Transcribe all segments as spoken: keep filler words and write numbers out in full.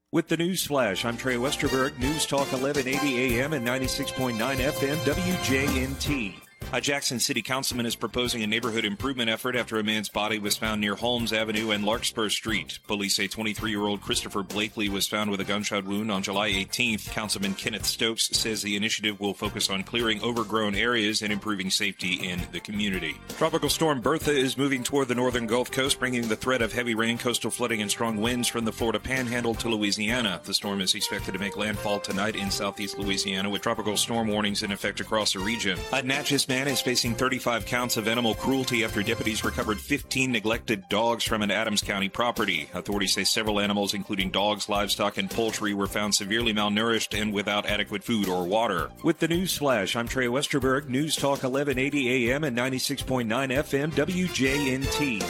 With the News Flash, I'm Trey Westerberg, News Talk eleven eighty A M and ninety-six point nine F M W J N T. A Jackson City councilman is proposing a neighborhood improvement effort after a man's body was found near Holmes Avenue and Larkspur Street. Police say twenty-three-year-old Christopher Blakely was found with a gunshot wound on July eighteenth. Councilman Kenneth Stokes says the initiative will focus on clearing overgrown areas and improving safety in the community. Tropical storm Bertha is moving toward the northern Gulf Coast, bringing the threat of heavy rain, coastal flooding, and strong winds from the Florida Panhandle to Louisiana. The storm is expected to make landfall tonight in southeast Louisiana, with tropical storm warnings in effect across the region. A Natchez man is facing thirty-five counts of animal cruelty after deputies recovered fifteen neglected dogs from an Adams County property. Authorities say several animals, including dogs, livestock, and poultry, were found severely malnourished and without adequate food or water. With the News Flash, I'm Trey Westerberg, News Talk eleven eighty A M and ninety-six point nine F M W J N T.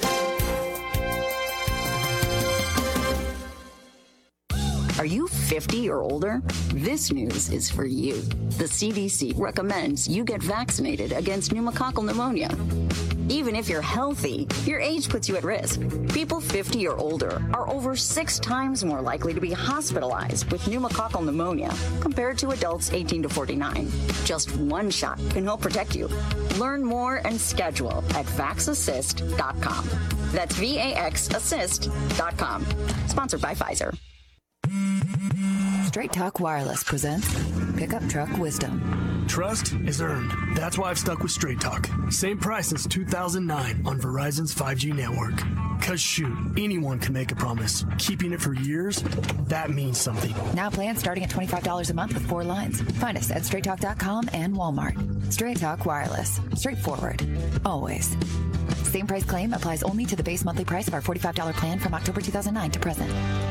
Are you fifty or older? This news is for you. The C D C recommends you get vaccinated against pneumococcal pneumonia. Even if you're healthy, your age puts you at risk. People fifty or older are over six times more likely to be hospitalized with pneumococcal pneumonia compared to adults eighteen to forty-nine. Just one shot can help protect you. Learn more and schedule at vax assist dot com. That's V A X assist dot com. Sponsored by Pfizer. Straight Talk Wireless presents Pickup Truck Wisdom. Trust is earned. That's why I've stuck with Straight Talk. Same price since two thousand nine on Verizon's five G network. Cause shoot, anyone can make a promise. Keeping it for years, that means something. Now plans starting at twenty-five dollars a month with four lines. Find us at straight talk dot com and Walmart. Straight Talk Wireless. Straightforward. Always. Same price claim applies only to the base monthly price of our forty-five dollars plan from October two thousand nine to present.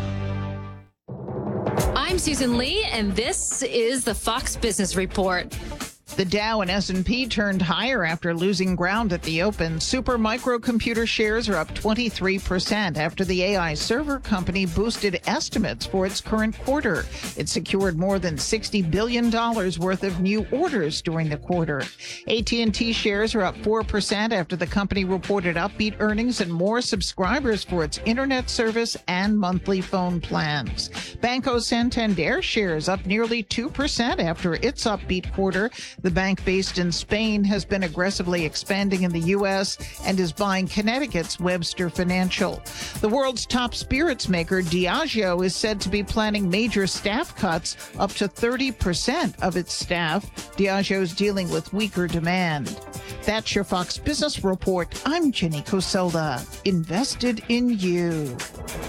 I'm Susan Lee, and this is the Fox Business Report. The Dow and S and P turned higher after losing ground at the open. Super Microcomputer shares are up twenty-three percent after the A I server company boosted estimates for its current quarter. It secured more than sixty billion dollars worth of new orders during the quarter. A T and T shares are up four percent after the company reported upbeat earnings and more subscribers for its internet service and monthly phone plans. Banco Santander shares up nearly two percent after its upbeat quarter. The bank based in Spain has been aggressively expanding in the U S and is buying Connecticut's Webster Financial. The world's top spirits maker, Diageo, is said to be planning major staff cuts, up to thirty percent of its staff. Diageo is dealing with weaker demand. That's your Fox Business Report. I'm Jenny Coselda. Invested in you.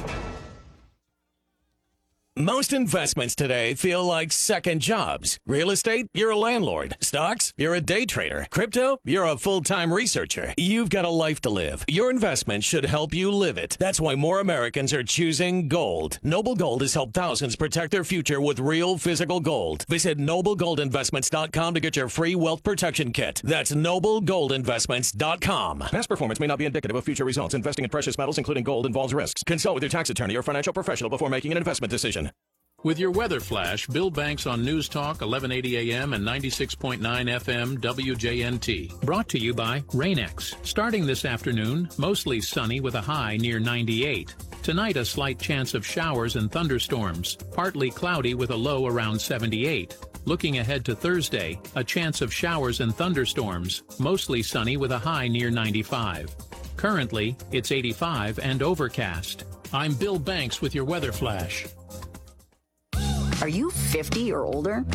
Most investments today feel like second jobs. Real estate, you're a landlord. Stocks, you're a day trader. Crypto, you're a full-time researcher. You've got a life to live. Your investment should help you live it. That's why more Americans are choosing gold. Noble Gold has helped thousands protect their future with real physical gold. Visit noble gold investments dot com to get your free wealth protection kit. That's noble gold investments dot com. Past performance may not be indicative of future results. Investing in precious metals, including gold, involves risks. Consult with your tax attorney or financial professional before making an investment decision. With your weather flash, Bill Banks on News Talk eleven eighty A M and ninety-six point nine F M W J N T. Brought to you by Rain-X. Starting this afternoon, mostly sunny with a high near ninety-eight. Tonight, a slight chance of showers and thunderstorms. Partly cloudy with a low around seventy-eight. Looking ahead to Thursday, a chance of showers and thunderstorms. Mostly sunny with a high near ninety-five. Currently, it's eighty-five and overcast. I'm Bill Banks with your weather flash. Are you fifty or older?